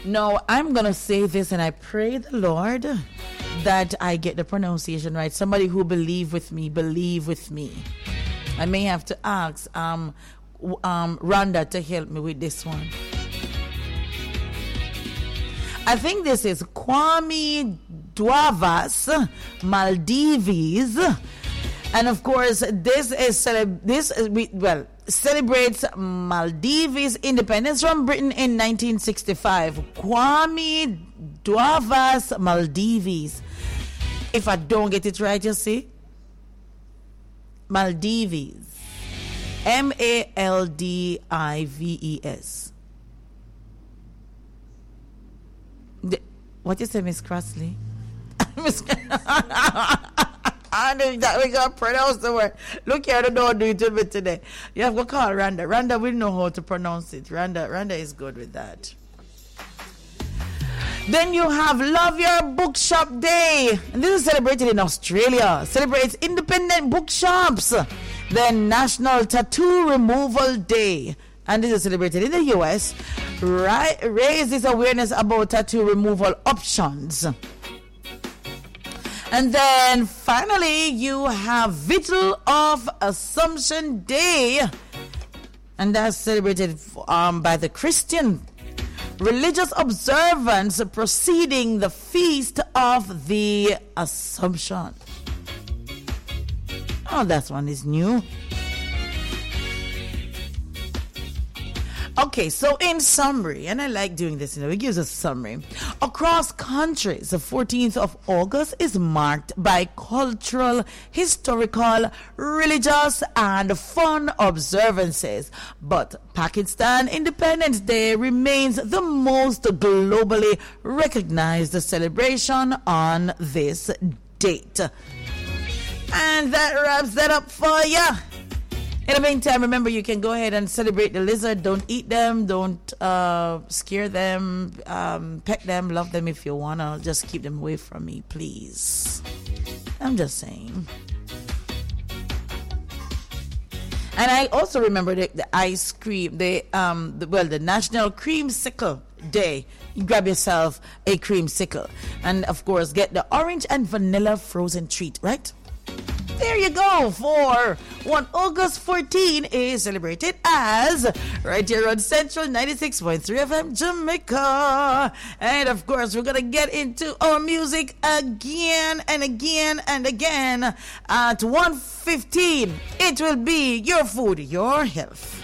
No, I'm going to say this, and I pray the Lord that I get the pronunciation right. Somebody who believe with me. I may have to ask Rhonda to help me with this one. I think this is Kwame Duavas Maldives, and of course this celebrates Maldives' independence from Britain in 1965. Kwame Duavas Maldives. If I don't get it right, you see, Maldives, Maldives. What you say, Miss Crossley? I know that we got to pronounce the word. Look here, I don't do it to me today. You have to call Rhonda. Rhonda will know how to pronounce it. Rhonda is good with that. Then you have Love Your Bookshop Day. And this is celebrated in Australia. Celebrates independent bookshops. Then National Tattoo Removal Day. And this is celebrated in the US. Raises awareness about tattoo removal options. And then finally you have Vigil of Assumption Day. And that's celebrated by the Christian religious observance preceding the Feast of the Assumption. Oh, that one is new. Okay, so in summary, and I like doing this, it gives us a summary. Across countries, the 14th of August is marked by cultural, historical, religious, and fun observances. But Pakistan Independence Day remains the most globally recognized celebration on this date. And that wraps that up for you. In the meantime, remember, you can go ahead and celebrate the lizard. Don't eat them. Don't scare them. Pet them. Love them if you want to. Just keep them away from me, please. I'm just saying. And I also remember the ice cream, the National Creamsicle Day. You grab yourself a creamsicle. And, of course, get the orange and vanilla frozen treat, right? There you go. For 1 August 14 is celebrated as right here on Central 96.3 FM Jamaica. And of course, we're going to get into our music again and again and again. At 1:15, it will be Your Food, Your Health.